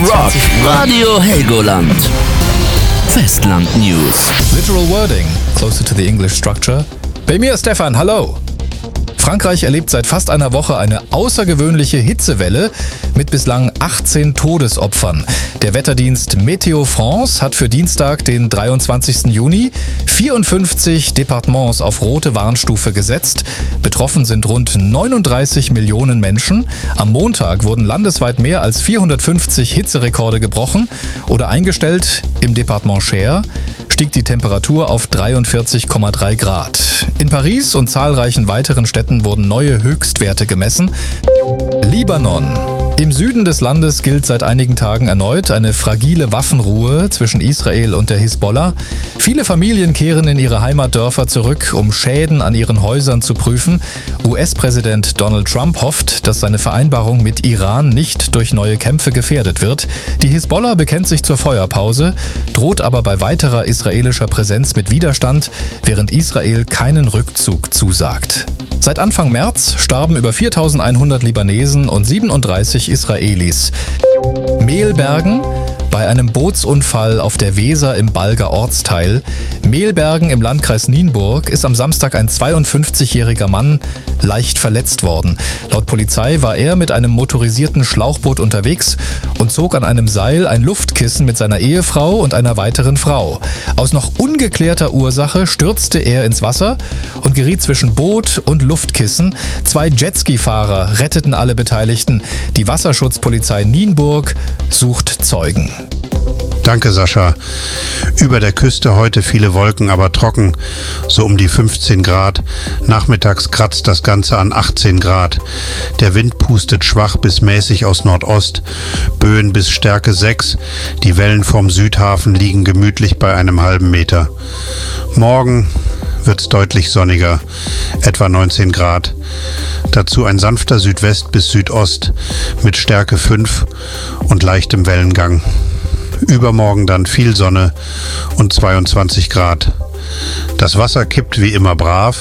Rock Radio Helgoland. Festland News. Literal wording, closer to the English structure. Bei mir Stefan, hallo. Frankreich erlebt seit fast einer Woche eine außergewöhnliche Hitzewelle mit bislang 18 Todesopfern. Der Wetterdienst Météo France hat für Dienstag, den 23. Juni, 54 Departements auf rote Warnstufe gesetzt. Betroffen sind rund 39 Millionen Menschen. Am Montag wurden landesweit mehr als 450 Hitzerekorde gebrochen oder eingestellt. Im Departement Cher stieg die Temperatur auf 43,3 Grad. In Paris und zahlreichen weiteren Städten wurden neue Höchstwerte gemessen. Libanon. Im Süden des Landes gilt seit einigen Tagen erneut eine fragile Waffenruhe zwischen Israel und der Hisbollah. Viele Familien kehren in ihre Heimatdörfer zurück, um Schäden an ihren Häusern zu prüfen. US-Präsident Donald Trump hofft, dass seine Vereinbarung mit Iran nicht durch neue Kämpfe gefährdet wird. Die Hisbollah bekennt sich zur Feuerpause, droht aber bei weiterer israelischer Präsenz mit Widerstand, während Israel keinen Rückzug zusagt. Seit Anfang März starben über 4.100 Libanesen und 37 Israelis. Mehlbergen. Bei einem Bootsunfall auf der Weser im Balger Ortsteil Mehlbergen im Landkreis Nienburg ist am Samstag ein 52-jähriger Mann leicht verletzt worden. Laut Polizei war er mit einem motorisierten Schlauchboot unterwegs und zog an einem Seil ein Luftkissen mit seiner Ehefrau und einer weiteren Frau. Aus noch ungeklärter Ursache stürzte er ins Wasser und geriet zwischen Boot und Luftkissen. 2 Jetski-Fahrer retteten alle Beteiligten. Die Wasserschutzpolizei Nienburg sucht Zeugen. Danke, Sascha. Über der Küste heute viele Wolken, aber trocken, so um die 15 Grad. Nachmittags kratzt das Ganze an 18 Grad. Der Wind pustet schwach bis mäßig aus Nordost, Böen bis Stärke 6. Die Wellen vom Südhafen liegen gemütlich bei einem halben Meter. Morgen wird's deutlich sonniger, etwa 19 Grad. Dazu ein sanfter Südwest bis Südost mit Stärke 5 und leichtem Wellengang. Übermorgen dann viel Sonne und 22 Grad. Das Wasser kippt wie immer brav.